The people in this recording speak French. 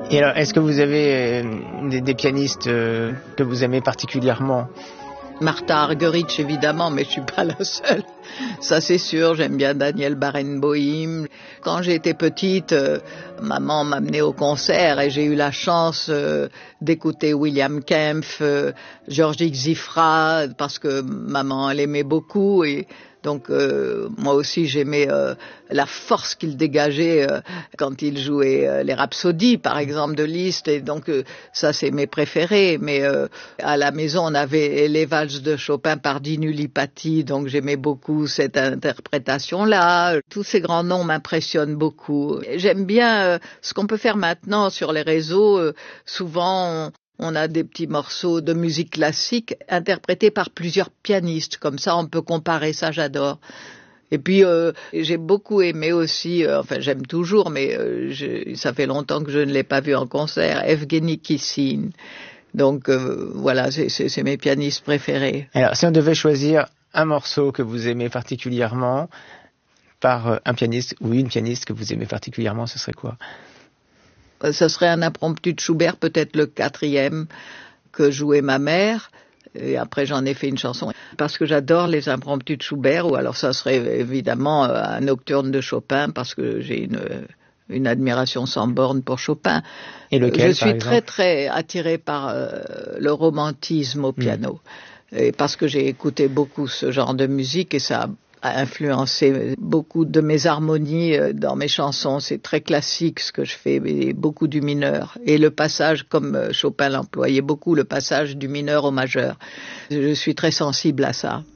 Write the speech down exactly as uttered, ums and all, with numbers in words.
Et alors, est-ce que vous avez euh, des, des pianistes euh, que vous aimez particulièrement? Martha Argerich, évidemment, mais je suis pas la seule. Ça, c'est sûr. J'aime bien Daniel Barenboim. Quand j'étais petite, euh, maman m'amenait au concert et j'ai eu la chance euh, d'écouter William Kempff, euh, Georges Xifra, parce que maman l'aimait beaucoup et donc euh, moi aussi j'aimais euh, la force qu'il dégageait euh, quand il jouait euh, les rhapsodies par exemple de Liszt et donc euh, ça c'est mes préférés. Mais euh, à la maison on avait les valses de Chopin par Dinu Lipati, donc j'aimais beaucoup cette interprétation là. Tous ces grands noms m'impressionnent beaucoup. J'aime bien euh, ce qu'on peut faire maintenant sur les réseaux. Euh, souvent on, On a des petits morceaux de musique classique interprétés par plusieurs pianistes. Comme ça, on peut comparer ça, j'adore. Et puis, euh, j'ai beaucoup aimé aussi, euh, enfin j'aime toujours, mais euh, je, ça fait longtemps que je ne l'ai pas vu en concert, Evgeny Kissin. Donc euh, voilà, c'est, c'est, c'est mes pianistes préférés. Alors, si on devait choisir un morceau que vous aimez particulièrement par un pianiste ou une pianiste que vous aimez particulièrement, ce serait quoi? Ce serait un impromptu de Schubert, peut-être le quatrième que jouait ma mère. Et après, j'en ai fait une chanson. Parce que j'adore les impromptus de Schubert, ou alors ça serait évidemment un nocturne de Chopin, parce que j'ai une, une admiration sans borne pour Chopin. Et lequel, Je suis par très, exemple très attirée par euh, le romantisme au piano. Mmh. Et parce que j'ai écouté beaucoup ce genre de musique et ça a a influencé beaucoup de mes harmonies dans mes chansons. C'est très classique ce que je fais, mais beaucoup du mineur. Et le passage, comme Chopin l'employait beaucoup, le passage du mineur au majeur. Je suis très sensible à ça.